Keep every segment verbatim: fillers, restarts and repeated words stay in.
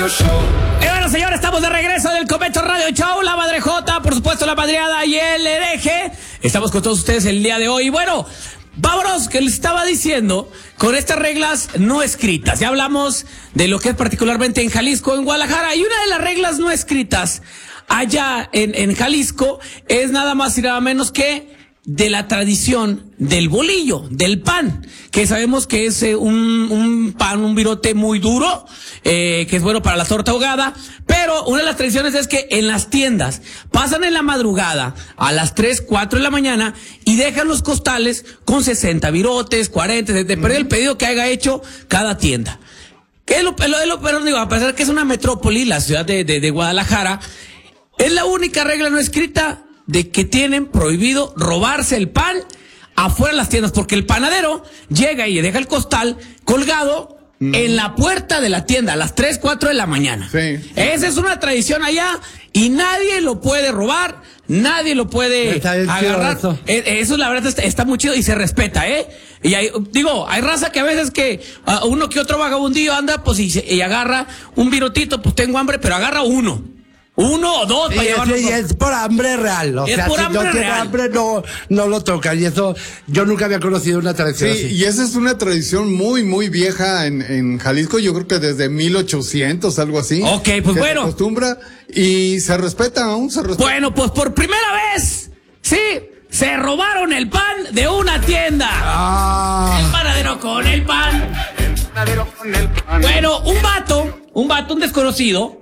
Radio Show. Y bueno, señores, estamos de regreso del Cometo Radio Show. La Madre J, por supuesto, la Madreada y el hereje. Estamos con todos ustedes el día de hoy. Y bueno, vámonos, que les estaba diciendo, con estas reglas no escritas. Ya hablamos de lo que es particularmente en Jalisco, en Guadalajara. Y una de las reglas no escritas allá en, en Jalisco es nada más y nada menos que de la tradición del bolillo, del pan, que sabemos que es eh, un, un pan, un virote muy duro, eh, que es bueno para la torta ahogada, pero una de las tradiciones es que en las tiendas pasan en la madrugada a las tres, cuatro de la mañana y dejan los costales con sesenta virotes, cuarenta, depende del pedido que haya hecho cada tienda. ¿Qué es lo, lo, lo, pero digo, a pesar de que es una metrópoli, la ciudad de, de, de Guadalajara, es la única regla no escrita de que tienen prohibido robarse el pan afuera de las tiendas, porque el panadero llega y deja el costal colgado mm. en la puerta de la tienda a las tres, cuatro de la mañana. Sí. Esa es una tradición allá y nadie lo puede robar, nadie lo puede agarrar. Eso. eso la verdad está, está muy chido y se respeta, ¿eh? Y hay, digo, hay raza que a veces que uh, uno que otro vagabundillo anda pues y, y agarra un virotito, pues tengo hambre, pero agarra uno. Uno o dos para llevarlo. Sí, es por hambre real. O es sea, por si hambre no tiene real. hambre, no, no lo tocan. Y eso, yo nunca había conocido una tradición Sí, así. y esa es una tradición muy, muy vieja en, en Jalisco. Yo creo que desde mil ochocientos, algo así. Ok, pues que bueno. Se acostumbra y se respeta, aún se respeta. Bueno, pues por primera vez, sí, se robaron el pan de una tienda. Ah. El panadero con el pan. El panadero con el pan. Bueno, un vato, un vato, un desconocido,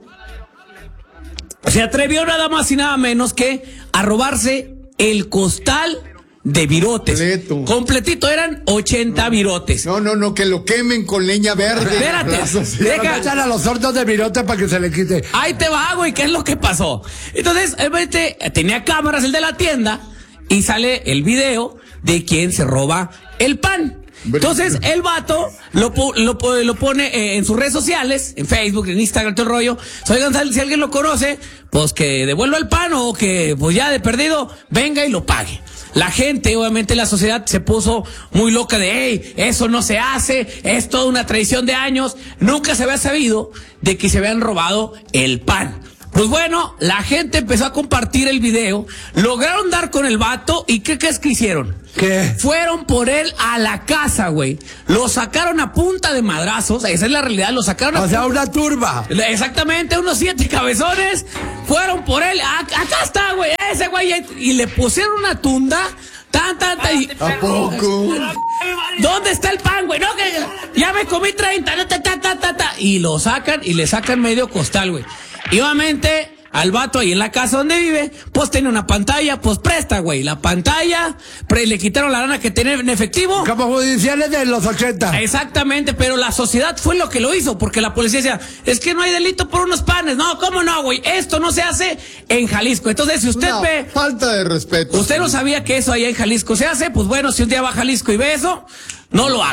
se atrevió nada más y nada menos que a robarse el costal de virotes. Completo. Completito, eran ochenta virotes. No, no, no, que lo quemen con leña verde. Espérate, Eso sí. deja- Echan a los hornos de virote para que se le quite. Ahí te va, güey, ¿qué es lo que pasó? Entonces, obviamente, tenía cámaras el de la tienda y sale el video de quien se roba el pan. Entonces, el vato lo, lo, lo pone eh, en sus redes sociales, en Facebook, en Instagram, todo el rollo. Oigan, si alguien lo conoce, pues que devuelva el pan o que, pues ya de perdido, venga y lo pague. La gente, obviamente la sociedad se puso muy loca de, hey, eso no se hace, es toda una tradición de años. Nunca se había sabido de que se habían robado el pan. Pues bueno, la gente empezó a compartir el video, lograron dar con el vato y ¿qué crees que hicieron? ¿Qué? Fueron por él a la casa, güey. Lo sacaron a punta de madrazos, esa es la realidad, lo sacaron a O sea, punta- una turba. Exactamente, unos siete cabezones fueron por él. A- acá está, güey, ese güey. Y le pusieron una tunda. Tan, tan, tan. y- ¿A poco? ¿Dónde está el pan, güey? No, que ya me comí treinta. No, ta, ta, ta, ta, ta. Y lo sacan y le sacan medio costal, güey. Y obviamente al vato ahí en la casa donde vive, pues tiene una pantalla, pues presta, güey. La pantalla, pre- le quitaron la lana que tenía en efectivo. Como judiciales de los ochenta. Exactamente, pero la sociedad fue lo que lo hizo, porque la policía decía, es que no hay delito por unos panes. No, ¿cómo no, güey? Esto no se hace en Jalisco. Entonces, si usted Una ve, falta de respeto. usted no sabía que eso allá en Jalisco se hace, pues bueno, si un día va a Jalisco y ve eso, no lo haga.